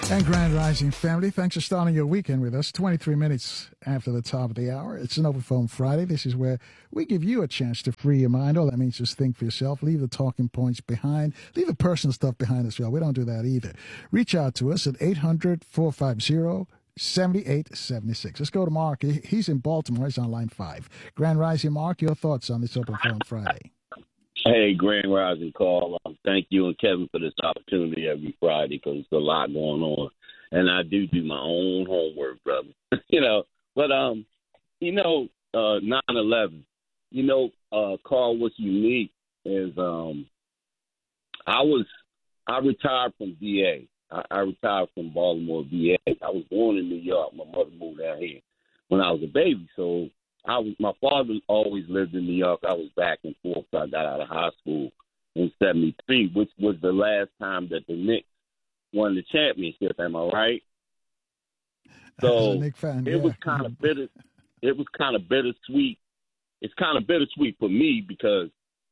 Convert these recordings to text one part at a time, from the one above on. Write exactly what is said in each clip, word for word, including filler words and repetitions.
And Grand Rising family, thanks for starting your weekend with us. twenty-three minutes after the top of the hour. It's an Open Phone Friday. This is where we give you a chance to free your mind. All that means just think for yourself. Leave the talking points behind. Leave the personal stuff behind as well. We don't do that either. Reach out to us at eight hundred, four five zero, seven eight seven six. Let's go to Mark. He's in Baltimore. He's on line five. Grand Rising, Mark, your thoughts on this Open Phone Friday? Hey, Grand Rising, Carl. Um, thank you and Kevin for this opportunity every Friday because there's a lot going on. And I do do my own homework, brother. you know, but, um, you know, uh, nine eleven, you know, uh, Carl, what's unique is um, I was, I retired from V A. I, I retired from Baltimore V A. I was born in New York. My mother moved down here when I was a baby. So, I was my father always lived in New York. I was back and forth. So I got out of high school in seventy-three, which was the last time that the Knicks won the championship. Am I right? So Knick fan, it yeah. was kind of bitter. It was kind of bittersweet. It's kind of bittersweet for me because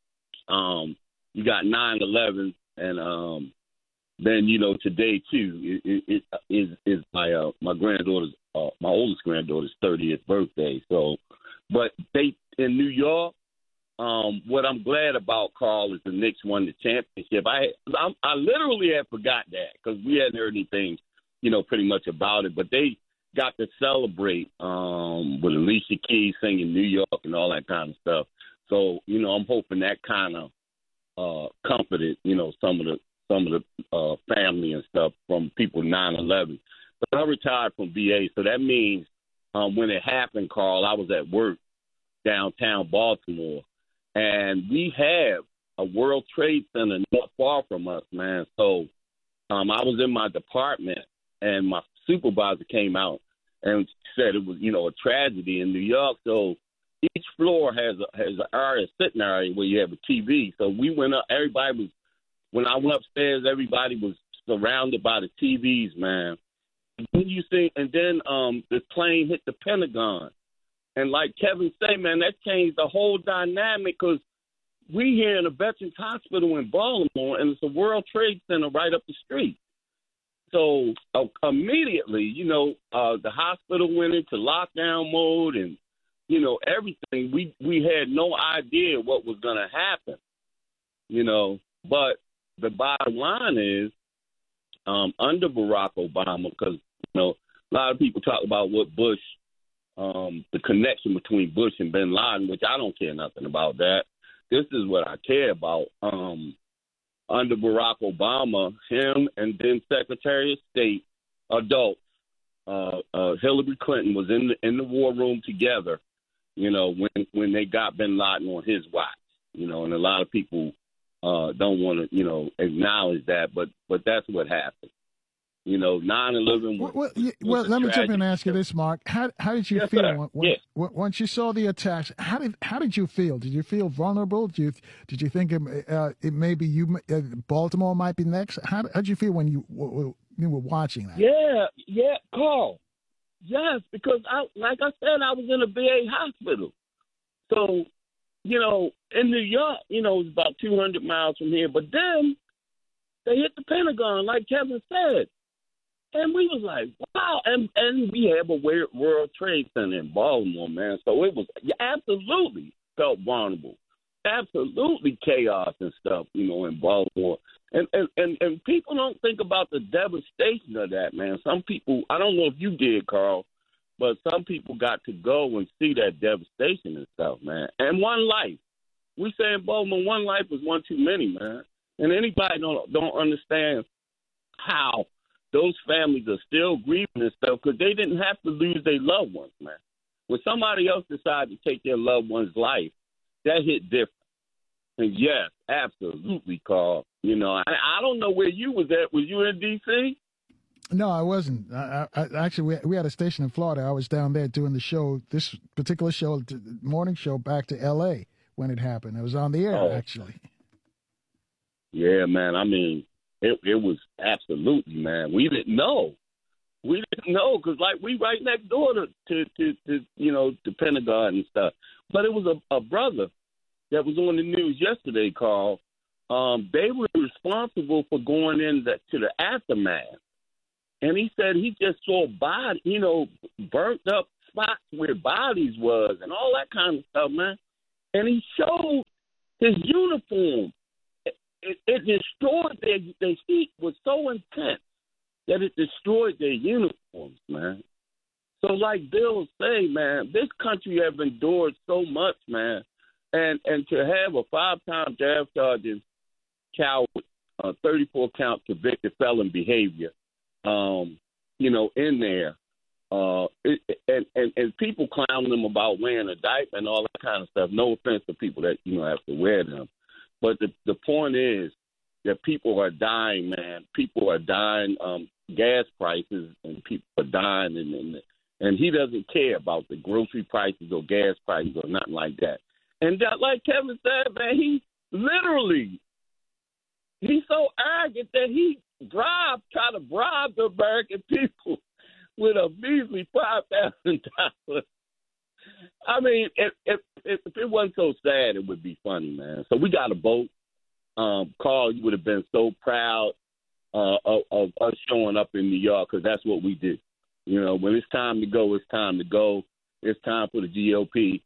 um, you got nine eleven, and um, then you know today too it, it, it is is my uh, my granddaughter's uh, my oldest granddaughter's thirtieth birthday. So. But they in New York, um, what I'm glad about, Carl, is the Knicks won the championship. I I, I literally had forgot that because we hadn't heard anything, you know, pretty much about it. But they got to celebrate um, with Alicia Keys singing New York and all that kind of stuff. So, you know, I'm hoping that kind of uh, comforted, you know, some of the some of the uh, family and stuff from people nine eleven. But I retired from V A, so that means. Um, when it happened, Carl, I was at work downtown Baltimore, and we have a World Trade Center not far from us, man. So um, I was in my department, and my supervisor came out and said it was, you know, a tragedy in New York. So each floor has a, has an area, a sitting area where you have a T V. So we went up. Everybody was when I went upstairs. Everybody was surrounded by the T Vs, man. Then you see, and then um, the plane hit the Pentagon, and like Kevin said, man, that changed the whole dynamic because we here in a Veterans Hospital in Baltimore, and it's a World Trade Center right up the street. So uh, immediately, you know, uh, the hospital went into lockdown mode, and you know everything. We we had no idea what was going to happen, you know. But the bottom line is, um, under Barack Obama, because you know, a lot of people talk about what Bush, um, the connection between Bush and Bin Laden, which I don't care nothing about that. This is what I care about. Um, under Barack Obama, him and then Secretary of State, adults, uh, uh, Hillary Clinton was in the, in the war room together, you know, when, when they got Bin Laden on his watch, you know, and a lot of people uh, don't want to, you know, acknowledge that, but but that's what happened. You know, nine eleven was, well, well, was well let me jump in and ask you tragedy. this, Mark. How how did you Yes, feel sir. when, when, Yes. when- once you saw the attacks? How did how did you feel? Did you feel vulnerable? Did you did you think it, uh, it maybe you uh, Baltimore might be next? How how did you feel when you w- you were watching that? Yeah, yeah, Carl. Yes, because I, like I said, I was in a V A hospital. So, you know, in New York, you know, it's about two hundred miles from here. But then they hit the Pentagon, like Kevin said. And we was like, wow. And and we have a weird World Trade Center in Baltimore, man. So it was you absolutely felt vulnerable. Absolutely chaos and stuff, you know, in Baltimore. And, and, and, and people don't think about the devastation of that, man. Some people, I don't know if you did, Carl, but some people got to go and see that devastation and stuff, man. And one life. We say in Baltimore, one life is one too many, man. And anybody don't don't understand how those families are still grieving and stuff because they didn't have to lose their loved ones, man. When somebody else decided to take their loved one's life, that hit different. And yes, absolutely, Carl. You know, I, I don't know where you was at. Was you in D C? No, I wasn't. I, I, actually, we, we had a station in Florida. I was down there doing the show, this particular show, the morning show, back to L A when it happened. It was on the air, Oh. actually. Yeah, man. I mean, it, it was absolutely, man. We didn't know. We didn't know because, like, we right next door to, to, to, to, you know, the Pentagon and stuff. But it was a, a brother that was on the news yesterday, Carl. Um, they were responsible for going in the, to the aftermath and he said he just saw body, you know, burnt up spots where bodies was and all that kind of stuff, man. And he showed his uniform. It, it, it destroyed their, their heat was so intense that it destroyed their uniforms, man. So like Bill say, man, this country have endured so much, man. And and to have a five-time draft sergeant, coward, uh, thirty-four count convicted felon behavior, um, you know, in there, uh, it, and, and, and people clown them about wearing a diaper and all that kind of stuff. No offense to people that, you know, have to wear them. But the, the point is that people are dying, man. People are dying, um, gas prices, and people are dying, and, and and he doesn't care about the grocery prices or gas prices or nothing like that. And that, like Kevin said, man, he literally, he's so arrogant that he bribe, try to bribe the American people with a measly five thousand dollars. I mean, if, if if it wasn't so sad, it would be funny, man. So we got a vote. Um, Carl, you would have been so proud uh, of, of us showing up in New York, because that's what we do. You know, when it's time to go, it's time to go. It's time for the G O P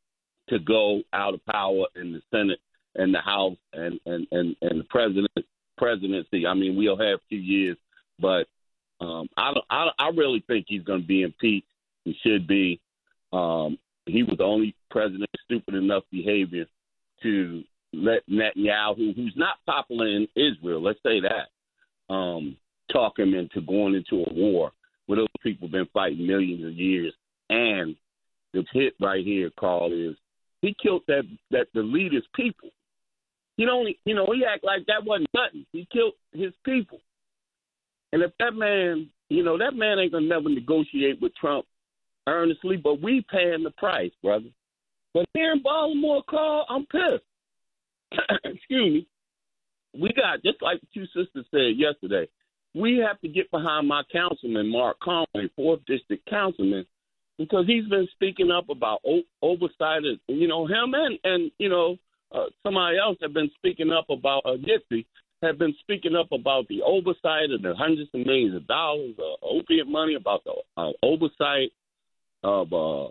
to go out of power in the Senate and the House and, and, and, and the president presidency. I mean, we'll have two years, but um, I, don't, I I really think he's going to be impeached. He should be. Um, he was the only president stupid enough behavior to let Netanyahu, who's not popular in Israel, let's say that, um, talk him into going into a war where those people have been fighting millions of years. And the hit right here, Carl, is he killed that, that the leader's people. He don't, you know, he act like that wasn't nothing. He killed his people. And if that man, you know, that man ain't gonna never negotiate with Trump earnestly, but we paying the price, brother. But here in Baltimore, Carl, I'm pissed. Excuse me. We got, just like the two sisters said yesterday, we have to get behind my councilman, Mark Conway, fourth District Councilman, because he's been speaking up about o- oversight. And, you know, him and, and you know, uh, somebody else have been speaking up about, uh, Dixie, have been speaking up about the oversight of the hundreds of millions of dollars, uh, opiate money, about the uh, oversight of, uh,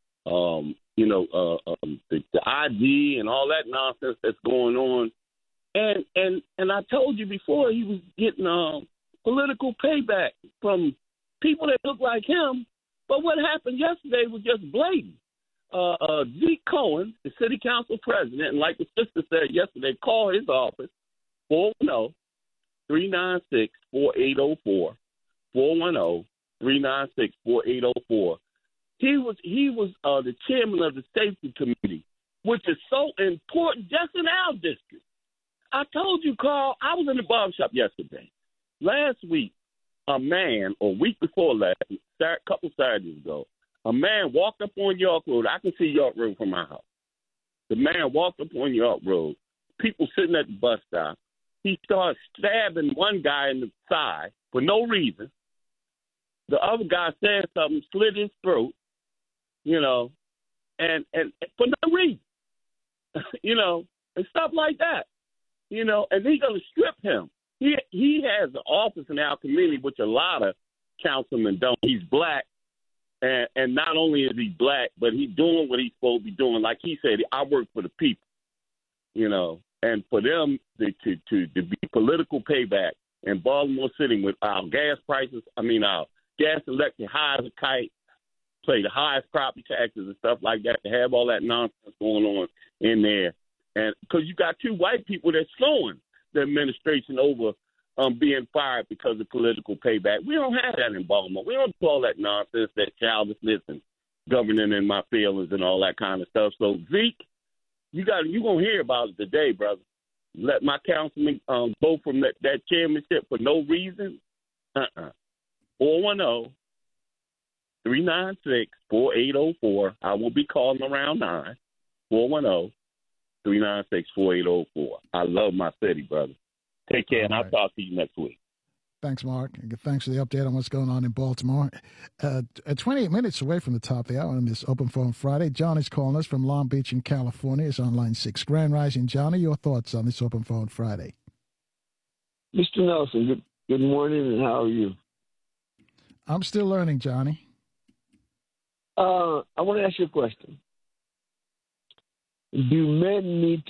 um, you know, uh, um, the, the I D and all that nonsense that's going on. And and and I told you before, he was getting uh, political payback from people that look like him. But what happened yesterday was just blatant. Uh, uh, Zeke Cohen, the city council president, and like the sister said yesterday, called his office, four one zero, three nine six, four eight zero four, four one zero, three nine six, four eight zero four. He was he was uh, the chairman of the safety committee, which is so important just in our district. I told you, Carl, I was in the barbershop yesterday. Last week, a man, or week before last, a couple Saturdays ago, a man walked up on York Road. I can see York Road from my house. The man walked up on York Road. People sitting at the bus stop. He started stabbing one guy in the side for no reason. The other guy said something, slit his throat, you know, and, and for no reason, you know, and stuff like that, you know, and they're going to strip him. He he has an office in our community, which a lot of councilmen don't. He's black, and, and not only is he black, but he's doing what he's supposed to be doing. Like he said, I work for the people, you know, and for them to, to, to, to be political payback in Baltimore City with our gas prices, I mean, our gas and electric high as a kite, pay the highest property taxes and stuff like that, to have all that nonsense going on in there. And because you got two white people that's suing the administration over um, being fired because of political payback. We don't have that in Baltimore. We don't do all that nonsense, that childishness and governing in my feelings and all that kind of stuff. So, Zeke, you got you're going to hear about it today, brother. Let my councilman um, go from that, that chairmanship for no reason. Uh-uh. four one zero, three nine six, four eight zero four. I will be calling around nine. four one zero, three nine six, four eight zero four. I love my city, brother. Take care, all and I'll right. talk to you next week. Thanks, Mark. Thanks for the update on what's going on in Baltimore. Uh, at twenty-eight minutes away from the top of the hour on this Open Phone Friday, John is calling us from Long Beach in California. It's on line six. Grand Rising, Johnny, your thoughts on this Open Phone Friday? Mister Nelson, good, good morning, and how are you? I'm still learning, Johnny. Uh, I want to ask you a question. Do men need